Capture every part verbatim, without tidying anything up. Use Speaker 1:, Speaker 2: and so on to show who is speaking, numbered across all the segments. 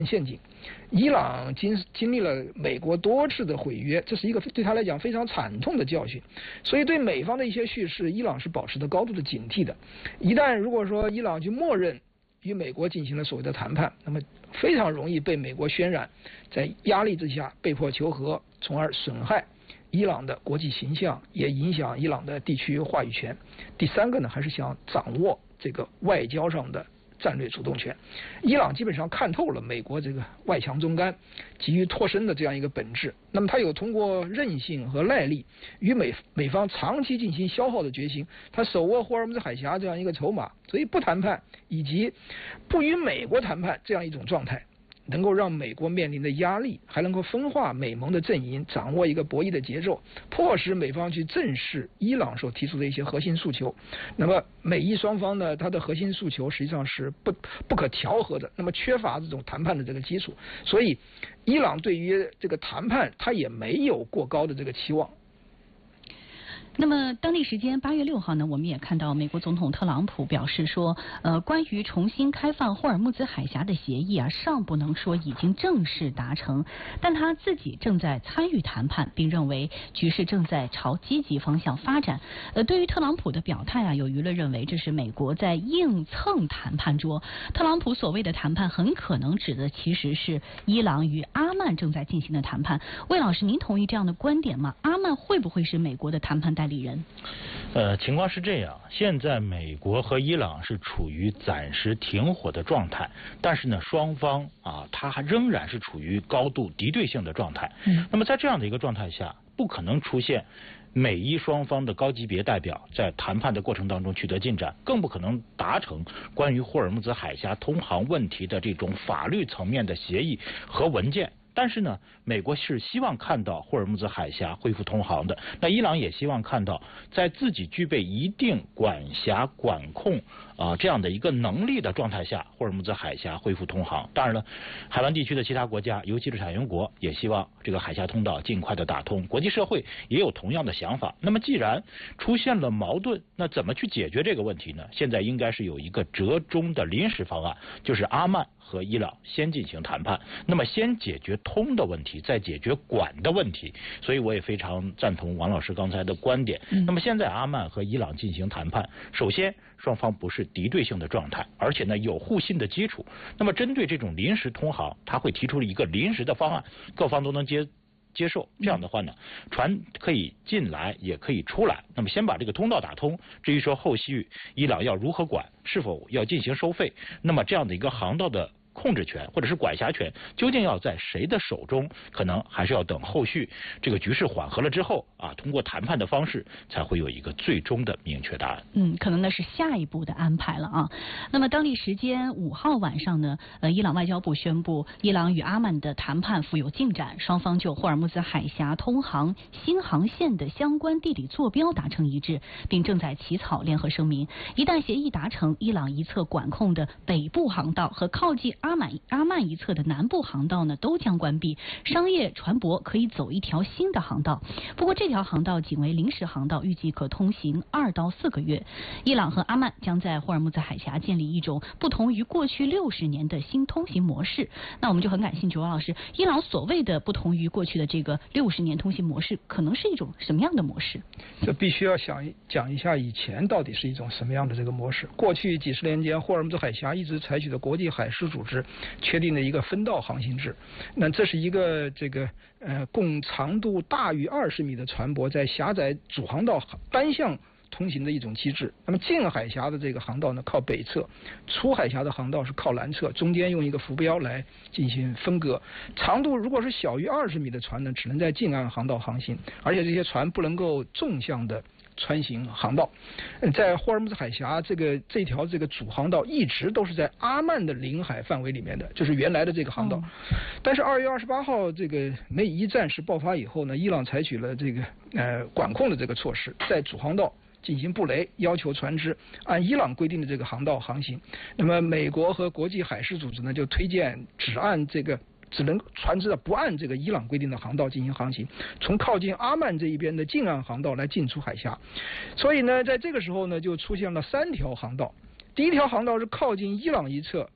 Speaker 1: 陷阱。伊朗经经历了美国多次的毁约，这是一个对他来讲非常惨痛的教训。所以对美方的一些叙事，伊朗是保持着高度的警惕的。一旦如果说伊朗就默认与美国进行了所谓的谈判，那么非常容易被美国渲染，在压力之下被迫求和，从而损害伊朗的国际形象，也影响伊朗的地区话语权。第三个呢，还是想掌握这个外交上的战略主动权。伊朗基本上看透了美国这个外强中干、急于脱身的这样一个本质，那么他有通过韧性和耐力与美美方长期进行消耗的决心，他手握霍尔木兹海峡这样一个筹码，所以不谈判以及不与美国谈判这样一种状态，能够让美国面临的压力，还能够分化美盟的阵营，掌握一个博弈的节奏，迫使美方去正视伊朗所提出的一些核心诉求。那么美伊双方呢，它的核心诉求实际上是不不可调和的，那么缺乏这种谈判的这个基础，所以伊朗对于这个谈判，它也没有过高的这个期望。
Speaker 2: 那么当地时间八月六号呢，我们也看到美国总统特朗普表示说，呃，关于重新开放霍尔木兹海峡的协议啊，尚不能说已经正式达成，但他自己正在参与谈判，并认为局势正在朝积极方向发展。呃，对于特朗普的表态啊，有舆论认为这是美国在硬蹭谈判桌。特朗普所谓的谈判，很可能指的其实是伊朗与阿曼正在进行的谈判。魏老师，您同意这样的观点吗？阿曼会不会是美国的谈判代理人？
Speaker 3: 呃，情况是这样，现在美国和伊朗是处于暂时停火的状态，但是呢，双方啊，它还仍然是处于高度敌对性的状态。嗯，那么在这样的一个状态下，不可能出现美伊双方的高级别代表在谈判的过程当中取得进展，更不可能达成关于霍尔木兹海峡通航问题的这种法律层面的协议和文件。但是呢，美国是希望看到霍尔木兹海峡恢复通航的，那伊朗也希望看到在自己具备一定管辖管控啊、呃、这样的一个能力的状态下，霍尔木兹海峡恢复通航。当然了，海湾地区的其他国家，尤其是产油国，也希望这个海峡通道尽快的打通。国际社会也有同样的想法。那么既然出现了矛盾，那怎么去解决这个问题呢？现在应该是有一个折中的临时方案，就是阿曼和伊朗先进行谈判，那么先解决通的问题，再解决管的问题。所以我也非常赞同王老师刚才的观点。嗯、那么现在阿曼和伊朗进行谈判，首先双方不是敌对性的状态，而且呢有互信的基础。那么针对这种临时通航，他会提出一个临时的方案，各方都能接接受。这样的话呢，船可以进来也可以出来，那么先把这个通道打通。至于说后续伊朗要如何管，是否要进行收费，那么这样的一个航道的控制权或者是管辖权究竟要在谁的手中，可能还是要等后续这个局势缓和了之后啊，通过谈判的方式才会有一个最终的明确答案。
Speaker 2: 嗯，可能呢是下一步的安排了啊。那么当地时间五号晚上呢，呃，伊朗外交部宣布，伊朗与阿曼的谈判富有进展，双方就霍尔木兹海峡通航新航线的相关地理坐标达成一致，并正在起草联合声明。一旦协议达成，伊朗一侧管控的北部航道和靠近阿曼阿曼一侧的南部航道呢都将关闭，商业船舶可以走一条新的航道。不过这条航道仅为临时航道，预计可通行二到四个月。伊朗和阿曼将在霍尔木兹海峡建立一种不同于过去六十年的新通行模式。那我们就很感兴趣，王老师，伊朗所谓的不同于过去的这个六十年通行模式，可能是一种什么样的模式？
Speaker 1: 这必须要想讲一下以前到底是一种什么样的这个模式。过去几十年间，霍尔木兹海峡一直采取的国际海事组织确定的一个分道航行制，那这是一个这个呃供长度大于二十米的船舶在狭窄主航道单向通行的一种机制。那么进海峡的这个航道呢靠北侧，出海峡的航道是靠南侧，中间用一个浮标来进行分割。长度如果是小于二十米的船呢，只能在近岸航道航行，而且这些船不能够纵向的穿行航道。在霍尔木兹海峡这个这条这个主航道一直都是在阿曼的领海范围里面的，就是原来的这个航道。嗯、但是二月二十八号这个美伊战事爆发以后呢，伊朗采取了这个呃管控的这个措施，在主航道进行布雷，要求船只按伊朗规定的这个航道航行。那么美国和国际海事组织呢就推荐只按这个只能船只不按这个伊朗规定的航道进行航行，从靠近阿曼这一边的近岸航道来进出海峡。所以呢，在这个时候呢，就出现了三条航道。第一条航道是靠近伊朗一侧，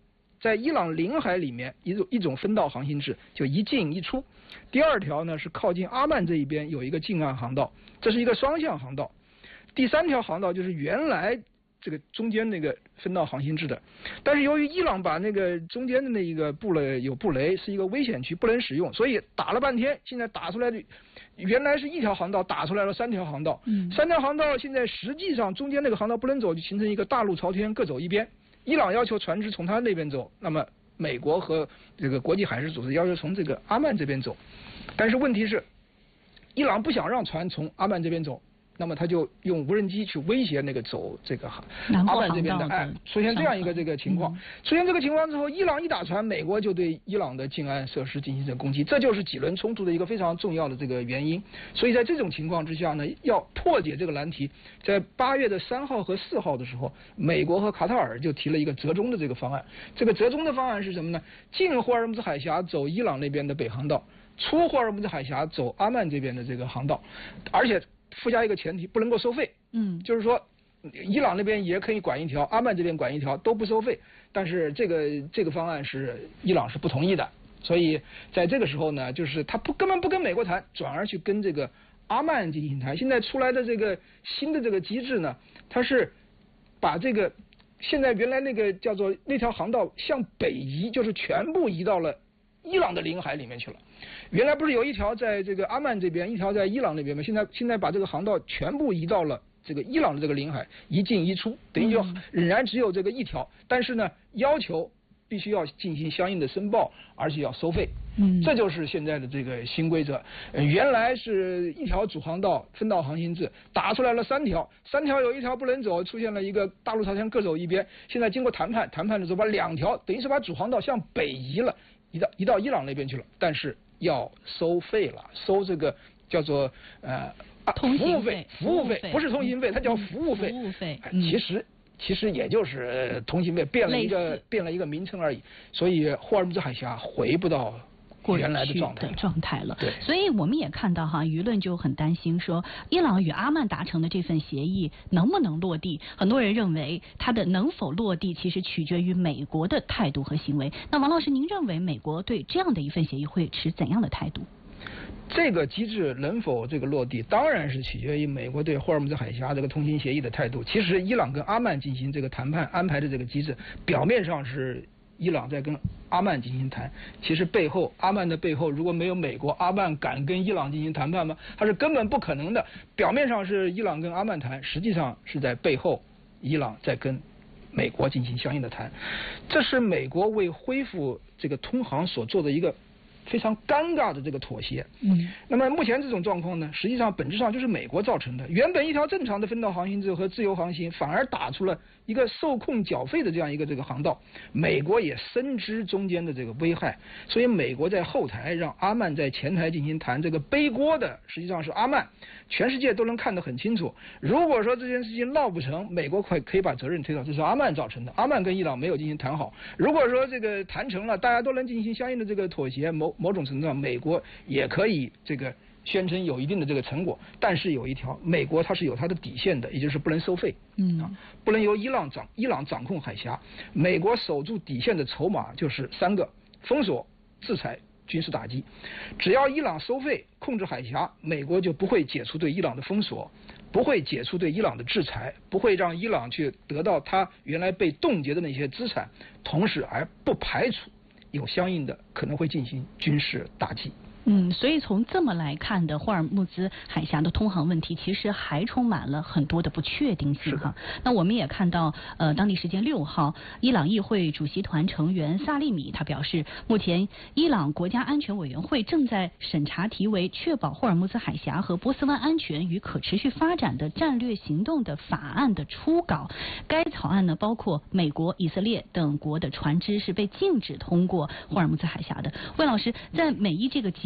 Speaker 1: 在伊朗领海里面一种一种分道航行制，就一进一出。第二条呢是靠近阿曼这一边有一个近岸航道，这是一个双向航道。第三条航道就是原来这个中间那个分道航行制的，但是由于伊朗把那个中间的那一个布了有布雷，是一个危险区，不能使用，所以打了半天，现在打出来的原来是一条航道，打出来了三条航道。嗯，三条航道现在实际上中间那个航道不能走，就形成一个大路朝天，各走一边。伊朗要求船只从他那边走，那么美国和这个国际海事组织要求从这个阿曼这边走，但是问题是，伊朗不想让船从阿曼这边走。那么他就用无人机去威胁那个走这个阿曼这边的，哎，出现这样一个这个情况，出现这个情况之后，伊朗一打船，美国就对伊朗的近岸设施进行这攻击，这就是几轮冲突的一个非常重要的这个原因。所以在这种情况之下呢，要破解这个难题，在八月的三号和四号的时候，美国和卡塔尔就提了一个折中的这个方案。这个折中的方案是什么呢？进霍尔木兹海峡走伊朗那边的北航道，出霍尔木兹海峡走阿曼这边的这个航道，而且附加一个前提，不能够收费。嗯，就是说，伊朗那边也可以管一条，阿曼这边管一条，都不收费。但是这个这个方案是伊朗是不同意的，所以在这个时候呢，就是他不根本不跟美国谈，转而去跟这个阿曼进行谈。现在出来的这个新的这个机制呢，它是把这个现在原来那个叫做那条航道向北移，就是全部移到了伊朗的领海里面去了。原来不是有一条在这个阿曼这边，一条在伊朗那边吗？现在现在把这个航道全部移到了这个伊朗的这个领海，一进一出，等于就仍然只有这个一条，但是呢，要求必须要进行相应的申报，而且要收费。嗯，这就是现在的这个新规则。呃、原来是一条主航道分道航行制，打出来了三条，三条有一条不能走，出现了一个大陆朝天各走一边。现在经过谈判，谈判的时候把两条，等于是把主航道向北移了。移到移到伊朗那边去了，但是要收费了，收这个叫做呃服务费，服务费不是通行费，它叫服务费。服务费，其实其实也就是通行费变了一个变了一个名称而已。所以霍尔木兹海峡回不到原来的状态
Speaker 2: 状态了。
Speaker 1: 对，
Speaker 2: 所以我们也看到哈，舆论就很担心说，伊朗与阿曼达成的这份协议能不能落地？很多人认为它的能否落地，其实取决于美国的态度和行为。那王老师，您认为美国对这样的一份协议会持怎样的态度？
Speaker 1: 这个机制能否这个落地，当然是取决于美国对霍尔木兹海峡这个通行协议的态度。其实伊朗跟阿曼进行这个谈判安排的这个机制，表面上是伊朗在跟阿曼进行谈，其实背后阿曼的背后如果没有美国，阿曼敢跟伊朗进行谈判吗？它是根本不可能的。表面上是伊朗跟阿曼谈，实际上是在背后伊朗在跟美国进行相应的谈。这是美国为恢复这个通航所做的一个非常尴尬的这个妥协。嗯，那么目前这种状况呢，实际上本质上就是美国造成的。原本一条正常的分道航行制和自由航行，反而打出了一个受控缴费的这样一个这个航道。美国也深知中间的这个危害，所以美国在后台让阿曼在前台进行谈，这个背锅的实际上是阿曼。全世界都能看得很清楚。如果说这件事情闹不成，美国可可以把责任推到这是阿曼造成的，阿曼跟伊朗没有进行谈好。如果说这个谈成了，大家都能进行相应的这个妥协，某某种程度上，美国也可以这个宣称有一定的这个成果。但是有一条，美国它是有它的底线的，也就是不能收费，嗯啊，不能由伊朗掌伊朗掌控海峡。美国守住底线的筹码就是三个：封锁、制裁、军事打击。只要伊朗收费控制海峡，美国就不会解除对伊朗的封锁，不会解除对伊朗的制裁，不会让伊朗去得到他原来被冻结的那些资产，同时而不排除有相应的可能会进行军事打击。
Speaker 2: 嗯，所以从这么来看的霍尔木兹海峡的通航问题，其实还充满了很多的不确定性哈。那我们也看到，呃，当地时间六号，伊朗议会主席团成员萨利米他表示，目前伊朗国家安全委员会正在审查题为《确保霍尔木兹海峡和波斯湾安全与可持续发展的战略行动》的法案的初稿。该草案呢，包括美国、以色列等国的船只是被禁止通过霍尔木兹海峡的。魏老师，在美伊这个集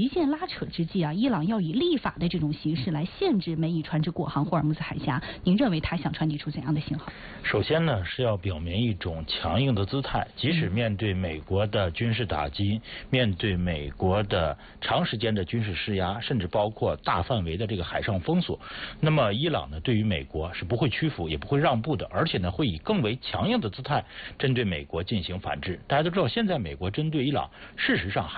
Speaker 2: 线拉扯之际啊，伊朗要以立法的这种形式来限制美以船只过航霍尔木兹海峡，您认为他想传递出怎样的信号？
Speaker 3: 首先呢，是要表明一种强硬的姿态，即使面对美国的军事打击，面对美国的长时间的军事施压，甚至包括大范围的这个海上封锁，那么伊朗呢，对于美国是不会屈服，也不会让步的，而且呢，会以更为强硬的姿态针对美国进行反制。大家都知道，现在美国针对伊朗，事实上还